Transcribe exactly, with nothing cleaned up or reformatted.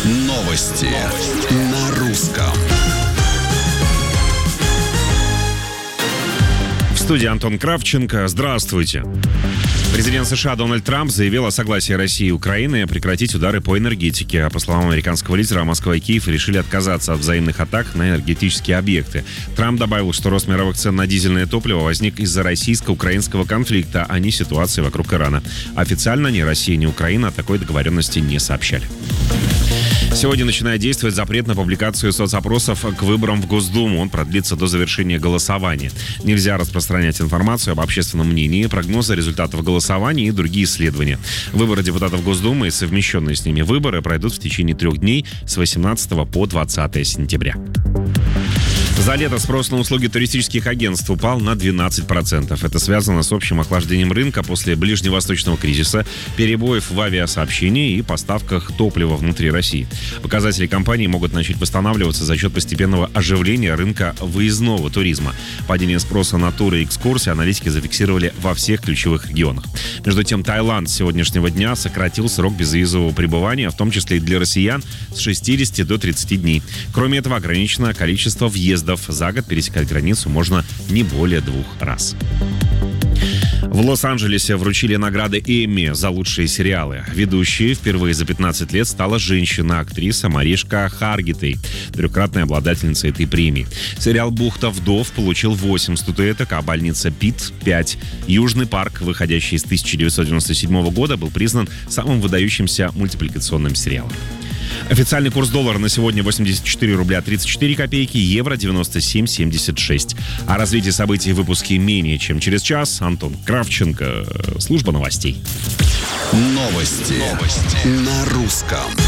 Новости на русском. В студии Антон Кравченко. Здравствуйте. Президент США Дональд Трамп заявил о согласии России и Украины прекратить удары по энергетике. По словам американского лидера, Москва и Киев решили отказаться от взаимных атак на энергетические объекты. Трамп добавил, что рост мировых цен на дизельное топливо возник из-за российско-украинского конфликта, а не ситуации вокруг Ирана. Официально ни Россия, ни Украина о такой договоренности не сообщали. Сегодня начинает действовать запрет на публикацию соцопросов к выборам в Госдуму. Он продлится до завершения голосования. Нельзя распространять информацию об общественном мнении, прогнозы результатов голосования и другие исследования. Выборы депутатов Госдумы и совмещенные с ними выборы пройдут в течение трех дней с восемнадцатого по двадцатое сентября. За лето спрос на услуги туристических агентств упал на двенадцать процентов. Это связано с общим охлаждением рынка после ближневосточного кризиса, перебоев в авиасообщении и поставках топлива внутри России. Показатели компании могут начать восстанавливаться за счет постепенного оживления рынка выездного туризма. Падение спроса на туры и экскурсии аналитики зафиксировали во всех ключевых регионах. Между тем, Таиланд с сегодняшнего дня сократил срок безвизового пребывания, в том числе и для россиян, с шестидесяти до тридцати дней. Кроме этого, ограничено количество въездов. За год пересекать границу можно не более двух раз. В Лос-Анджелесе вручили награды Эмми за лучшие сериалы. Ведущей впервые за пятнадцать лет стала женщина-актриса Маришка Харгитей, трехкратная обладательница этой премии. Сериал «Бухта вдов» получил восемь статуэток, а «Больница Пит» — пять. «Южный парк», выходящий с тысяча девятьсот девяносто седьмого года, был признан самым выдающимся мультипликационным сериалом. Официальный курс доллара на сегодня восемьдесят четыре рубля тридцать четыре копейки, евро девяносто семь семьдесят шесть. О развитии событий в выпуске менее чем через час. Антон Кравченко, служба новостей. Новости, Новости. на русском.